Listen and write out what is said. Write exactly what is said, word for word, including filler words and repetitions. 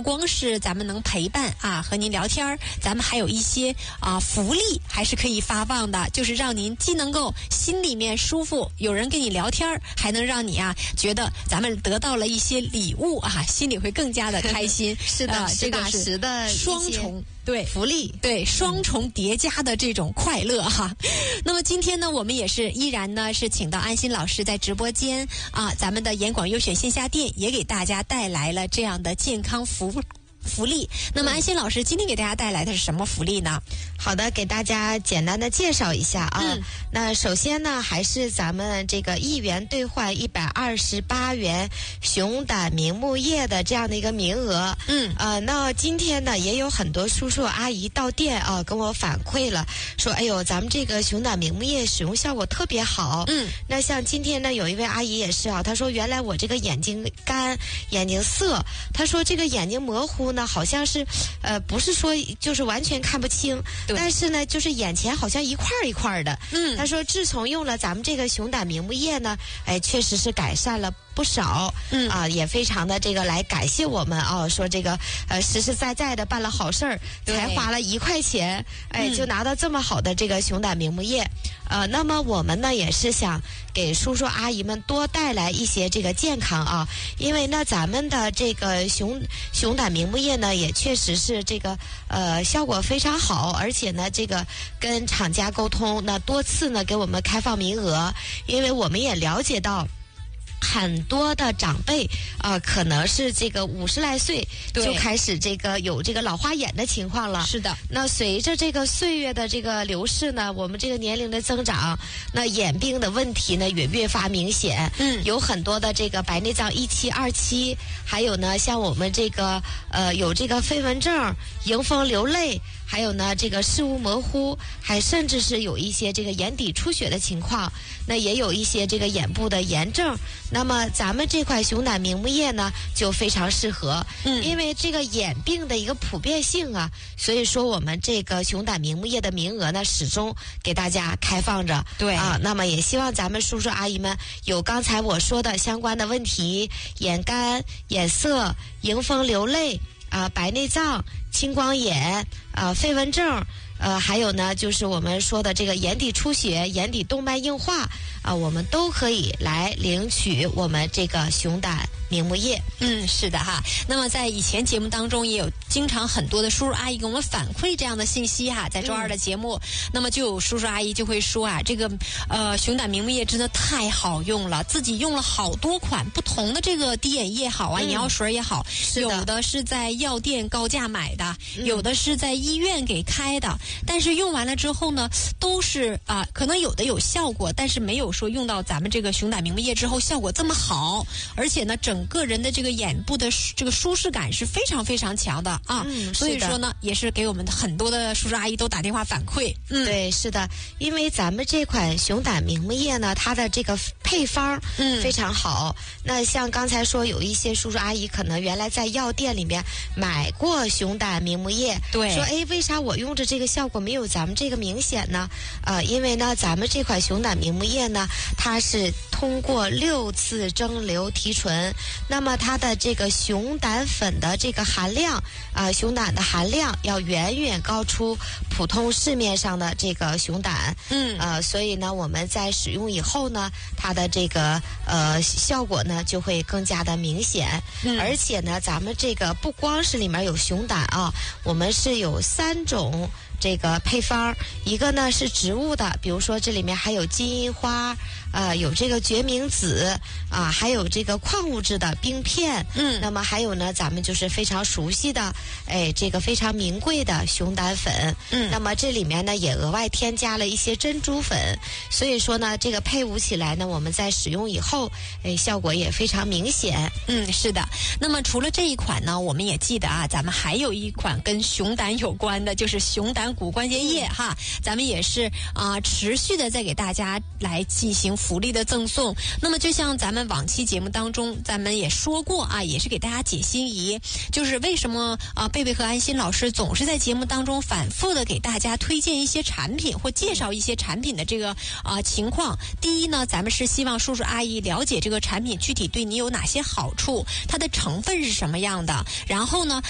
光是咱们能陪伴啊和您聊天，咱们还有一些啊福利还是可以发放的，就是让您既能够心里面舒服，有人跟你聊天，还能让你啊觉得咱们得到了一些礼物啊，心里会更加的开心。 是的， 呃、这个是实打实的双重。对福利， 对双重叠加的这种快乐哈。那么今天呢，我们也是依然呢是请到安心老师在直播间啊，咱们的严广优选线下店也给大家带来了这样的健康福福利。那么安心老师今天给大家带来的是什么福利呢？ 好的，给大家简单的介绍一下啊。 嗯、 那首先呢，还是咱们这个一元兑换一百二十八元熊胆明目液的这样的一个名额。 嗯， 呃，那今天呢，也有很多叔叔阿姨到店啊，跟我反馈了，说，哎呦，咱们这个熊胆明目液使用效果特别好。 嗯， 那像今天呢，有一位阿姨也是啊，她说原来我这个眼睛干、眼睛涩，她说这个眼睛模糊呢，好像是，呃，不是说就是完全看不清。但是呢，就是眼前好像一块一块的。 嗯， 他说自从用了咱们这个熊胆明目液呢，哎，确实是改善了不少。 嗯啊，也非常的这个来感谢我们啊，说这个呃实实在在的办了好事儿，才花了一块钱，哎， 嗯、 就拿到这么好的这个熊胆明目液。呃，那么我们呢也是想给叔叔阿姨们多带来一些这个健康啊，因为呢咱们的这个熊熊胆明目液呢也确实是这个呃效果非常好，而且呢这个跟厂家沟通，那多次呢给我们开放名额，因为我们也了解到。很多的长辈啊、呃，可能是这个五十来岁就开始这个有这个老花眼的情况了。 是的。 那随着这个岁月的这个流逝呢，我们这个年龄的增长，那眼病的问题呢也越发明显。 嗯， 有很多的这个白内障一期、二期，还有呢像我们这个呃有这个飞蚊症、迎风流泪。还有呢，这个视物模糊，还甚至是有一些这个眼底出血的情况，那也有一些这个眼部的炎症。那么咱们这款熊胆明目液呢，就非常适合， 嗯， 因为这个眼病的一个普遍性啊，所以说我们这个熊胆明目液的名额呢，始终给大家开放着。 对啊，那么也希望咱们叔叔阿姨们有刚才我说的相关的问题，眼干、眼涩、迎风流泪。啊、呃，白内障、青光眼、啊飞蚊症，呃，还有呢，就是我们说的这个眼底出血、眼底动脉硬化啊、呃，我们都可以来领取我们这个熊胆明目液。 嗯，是的哈。那么在以前节目当中也有经常很多的叔叔阿姨给我们反馈这样的信息哈，在周二的节目，嗯、那么就有叔叔阿姨就会说啊，这个呃熊胆明目液真的太好用了，自己用了好多款不同的这个滴眼液好啊，眼药水也好， 有的是在药店高价买的，有的是在医院给开的，但是用完了之后呢，都是啊、呃，可能有的有效果，但是没有说用到咱们这个熊胆明目液之后效果这么好，而且呢，整个人的这个眼部的这个舒适感是非常非常强的啊。 嗯， 所以说呢，也是给我们很多的叔叔阿姨都打电话反馈。嗯， 对，是的，因为咱们这款熊胆明目液呢，它的这个配方嗯非常好。嗯、那像刚才说，有一些叔叔阿姨可能原来在药店里面买过熊胆明目液， 对， 说哎，为啥我用着这个效果没有咱们这个明显呢？呃，因为呢，咱们这款熊胆明目液呢，它是通过六次蒸馏提纯，那么它的这个熊胆粉的这个含量啊、呃，熊胆的含量要远远高出普通市面上的这个熊胆。 嗯， 呃，所以呢，我们在使用以后呢，它的这个呃效果呢就会更加的明显。嗯，而且呢，咱们这个不光是里面有熊胆啊，我们是有三种这个配方，一个呢是植物的，比如说这里面还有金银花，呃，有这个决明子啊、呃，还有这个矿物质的冰片。嗯，那么还有呢，咱们就是非常熟悉的，哎，这个非常名贵的熊胆粉。嗯，那么这里面呢也额外添加了一些珍珠粉，所以说呢，这个配伍起来呢，我们在使用以后，哎，效果也非常明显。 嗯，是的。那么除了这一款呢，我们也记得啊，咱们还有一款跟熊胆有关的，就是熊胆骨关节液哈，咱们也是啊、呃、持续的在给大家来进行福利的赠送。那么就像咱们往期节目当中咱们也说过啊，也是给大家解心疑，就是为什么啊贝贝和安心老师总是在节目当中反复的给大家推荐一些产品或介绍一些产品的这个啊、呃、情况。第一呢，咱们是希望叔叔阿姨了解这个产品具体对你有哪些好处，它的成分是什么样的，然后呢